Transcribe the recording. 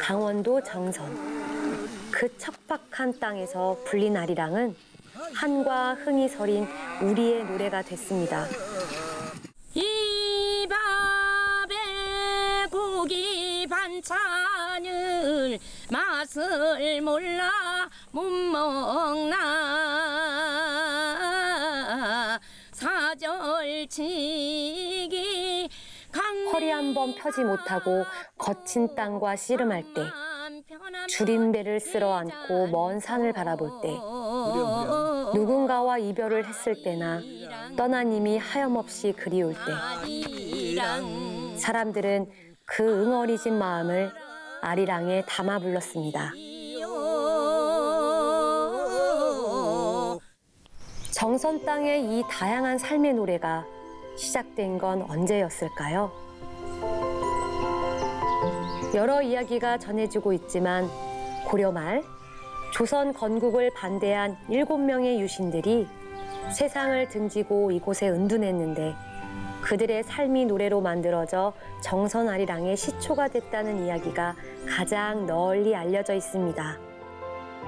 강원도 정선. 그 척박한 땅에서 불린 아리랑은 한과 흥이 서린 우리의 노래가 됐습니다. 이 밥에 고기 반찬을 맛을 몰라 못 먹나 사절치기 허리 한 번 펴지 못하고 거친 땅과 씨름할 때, 줄인 배를 쓸어 안고 먼 산을 바라볼 때, 누군가와 이별을 했을 때나 떠난 이미 하염없이 그리울 때, 사람들은 그 응어리진 마음을 아리랑에 담아 불렀습니다. 정선 땅의 이 다양한 삶의 노래가 시작된 건 언제였을까요? 여러 이야기가 전해지고 있지만 고려 말 조선 건국을 반대한 7명의 유신들이 세상을 등지고 이곳에 은둔했는데 그들의 삶이 노래로 만들어져 정선 아리랑의 시초가 됐다는 이야기가 가장 널리 알려져 있습니다.